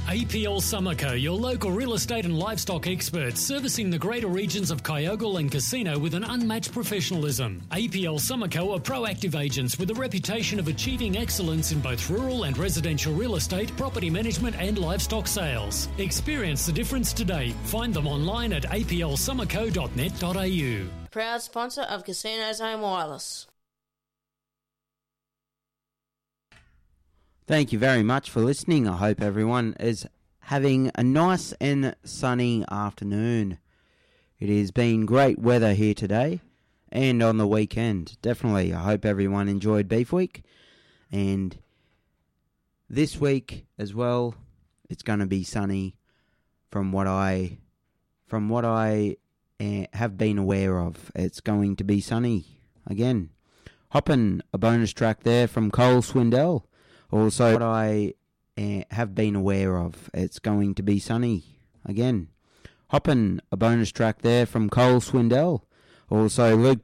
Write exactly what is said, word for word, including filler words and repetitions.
A P L Summerco, your local real estate and livestock experts, servicing the greater regions of Kyogle and Casino with an unmatched professionalism. A P L Summerco are proactive agents with a reputation of achieving excellence in both rural and residential real estate, property management and livestock sales. Experience the difference today. Find them online at a p l summerco dot net dot a u. Proud sponsor of Casinos Home Wireless. Thank you very much for listening. I hope everyone is having a nice and sunny afternoon. It has been great weather here today and on the weekend. Definitely. I hope everyone enjoyed Beef Week. And this week as well, it's going to be sunny from what I from what I uh, have been aware of. It's going to be sunny again. Hopping a bonus track there from Cole Swindell. Also, what I uh, have been aware of, it's going to be sunny again. Hopping a bonus track there from Cole Swindell. Also, Luke